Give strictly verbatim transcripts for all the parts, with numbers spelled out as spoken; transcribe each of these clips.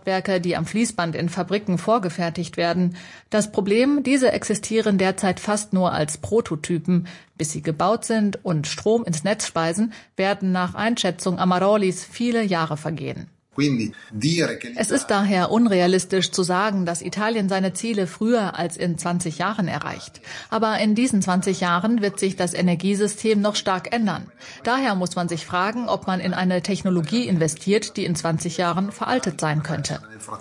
Atomkraftwerke, die am Fließband in Fabriken vorgefertigt werden. Das Problem, diese existieren derzeit fast nur als Prototypen. Bis sie gebaut sind und Strom ins Netz speisen, werden nach Einschätzung Amarolis viele Jahre vergehen. Es ist daher unrealistisch zu sagen, dass Italien seine Ziele früher als in zwanzig Jahren erreicht. Aber in diesen zwanzig Jahren wird sich das Energiesystem noch stark ändern. Daher muss man sich fragen, ob man in eine Technologie investiert, die in zwanzig Jahren veraltet sein könnte.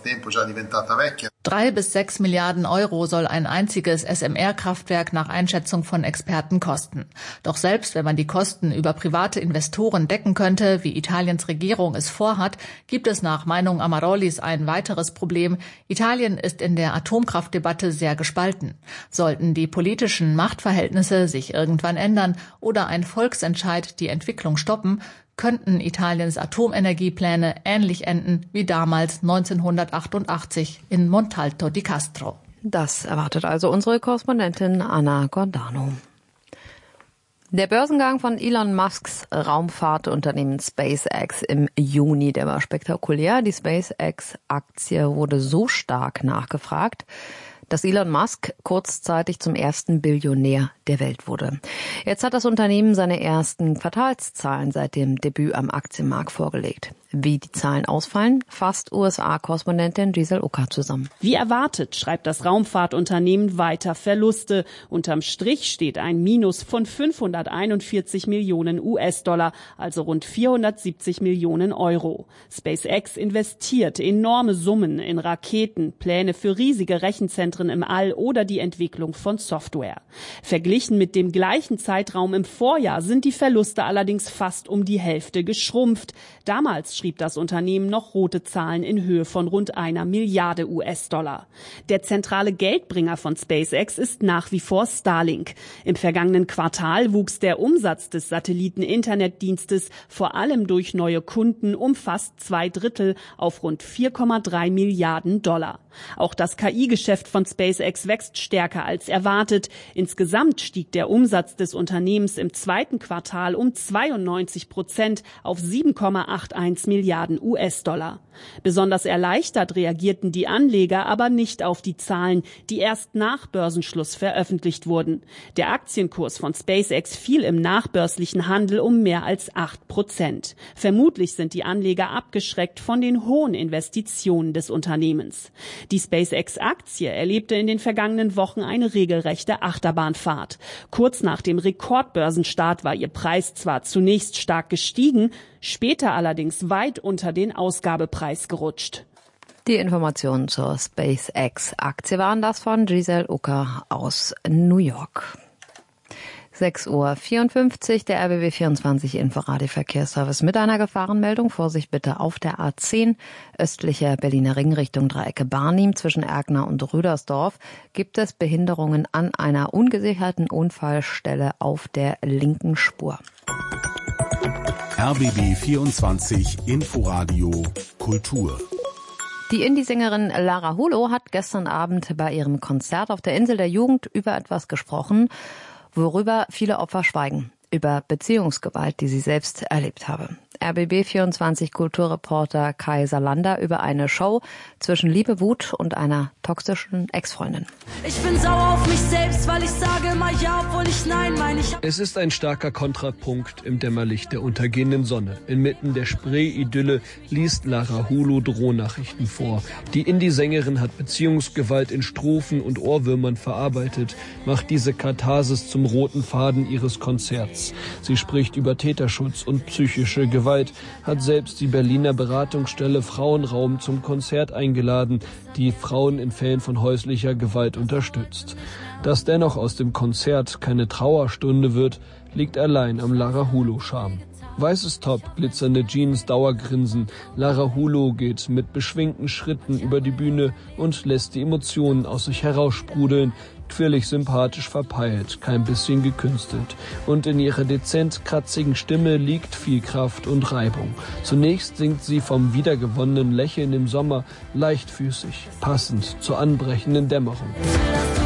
Drei bis sechs Milliarden Euro soll ein einziges S M R-Kraftwerk nach Einschätzung von Experten kosten. Doch selbst wenn man die Kosten über private Investoren decken könnte, wie Italiens Regierung es vorhat, gibt es nach Meinung Amarolis ein weiteres Problem. Italien ist in der Atomkraftdebatte sehr gespalten. Sollten die politischen Machtverhältnisse sich irgendwann ändern oder ein Volksentscheid die Entwicklung stoppen, könnten Italiens Atomenergiepläne ähnlich enden wie damals neunzehnhundertachtundachtzig in Montalto di Castro. Das erwartet also unsere Korrespondentin Anna Gordano. Der Börsengang von Elon Musks Raumfahrtunternehmen SpaceX im Juni, der war spektakulär. Die SpaceX-Aktie wurde so stark nachgefragt, dass Elon Musk kurzzeitig zum ersten Billionär der Welt wurde. Jetzt hat das Unternehmen seine ersten Quartalszahlen seit dem Debüt am Aktienmarkt vorgelegt. Wie die Zahlen ausfallen, fasst U S A-Korrespondentin Giselle Ucker zusammen. Wie erwartet schreibt das Raumfahrtunternehmen weiter Verluste. Unterm Strich steht ein Minus von fünfhunderteinundvierzig Millionen U S-Dollar, also rund vierhundertsiebzig Millionen Euro. SpaceX investiert enorme Summen in Raketen, Pläne für riesige Rechenzentren im All oder die Entwicklung von Software. Verglichen mit dem gleichen Zeitraum im Vorjahr sind die Verluste allerdings fast um die Hälfte geschrumpft. Damals schrieb das Unternehmen noch rote Zahlen in Höhe von rund einer Milliarde U S-Dollar. Der zentrale Geldbringer von SpaceX ist nach wie vor Starlink. Im vergangenen Quartal wuchs der Umsatz des Satelliten-Internetdienstes vor allem durch neue Kunden um fast zwei Drittel auf rund vier Komma drei Milliarden Dollar. Auch das K I-Geschäft von SpaceX wächst stärker als erwartet. Insgesamt stieg der Umsatz des Unternehmens im zweiten Quartal um zweiundneunzig Prozent auf sieben Komma einundachtzig Milliarden U S-Dollar. Besonders erleichtert reagierten die Anleger aber nicht auf die Zahlen, die erst nach Börsenschluss veröffentlicht wurden. Der Aktienkurs von SpaceX fiel im nachbörslichen Handel um mehr als acht Prozent. Vermutlich sind die Anleger abgeschreckt von den hohen Investitionen des Unternehmens. Die SpaceX-Aktie erlebte in den vergangenen Wochen eine regelrechte Achterbahnfahrt. Kurz nach dem Rekordbörsenstart war ihr Preis zwar zunächst stark gestiegen, später allerdings weit unter den Ausgabepreis gerutscht. Die Informationen zur SpaceX-Aktie waren das von Giselle Ucker aus New York. sechs Uhr vierundfünfzig, der R B B vierundzwanzig Inforadio-Verkehrsservice mit einer Gefahrenmeldung. Vorsicht bitte auf der A zehn, östlicher Berliner Ring Richtung Dreiecke Barnim. Zwischen Erkner und Rüdersdorf gibt es Behinderungen an einer ungesicherten Unfallstelle auf der linken Spur. R B B vierundzwanzig Inforadio Kultur. Die Indie-Sängerin Lara Hulo hat gestern Abend bei ihrem Konzert auf der Insel der Jugend über etwas gesprochen, worüber viele Opfer schweigen, über Beziehungsgewalt, die sie selbst erlebt habe. R B B vierundzwanzig Kulturreporter Kai Salander über eine Show zwischen Liebe, Wut und einer toxischen Ex-Freundin. Ich bin sauer auf mich selbst, weil ich sage immer ja, obwohl ich nein meine. Ich es ist ein starker Kontrapunkt im Dämmerlicht der untergehenden Sonne. Inmitten der Spree-Idylle liest Lara Hulo Drohnachrichten vor. Die Indie-Sängerin hat Beziehungsgewalt in Strophen und Ohrwürmern verarbeitet, macht diese Katharsis zum roten Faden ihres Konzerts. Sie spricht über Täterschutz und psychische Gewalt, hat selbst die Berliner Beratungsstelle Frauenraum zum Konzert eingeladen, die Frauen in Fällen von häuslicher Gewalt unterstützt. Dass dennoch aus dem Konzert keine Trauerstunde wird, liegt allein am Lara Hulo-Charme. Weißes Top, glitzernde Jeans, Dauergrinsen. Lara Hulo geht mit beschwingten Schritten über die Bühne und lässt die Emotionen aus sich heraussprudeln, quirlig sympathisch verpeilt, kein bisschen gekünstelt. Und in ihrer dezent kratzigen Stimme liegt viel Kraft und Reibung. Zunächst singt sie vom wiedergewonnenen Lächeln im Sommer, leichtfüßig, passend zur anbrechenden Dämmerung.